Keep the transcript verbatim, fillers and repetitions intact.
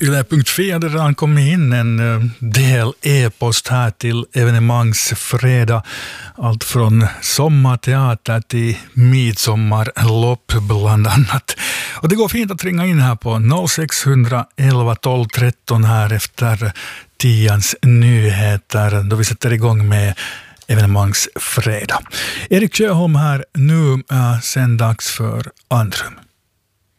yle punkt fi hade redan kommit in en del e-post här till evenemangsfredag. Allt från sommarteater till midsommarlopp bland annat. Och det går fint att ringa in här på noll sex elva tolv tretton här efter tians nyheter då vi sätter igång med evenemangsfredag. Erik Sjöholm här nu, äh, sen dags för Andrum.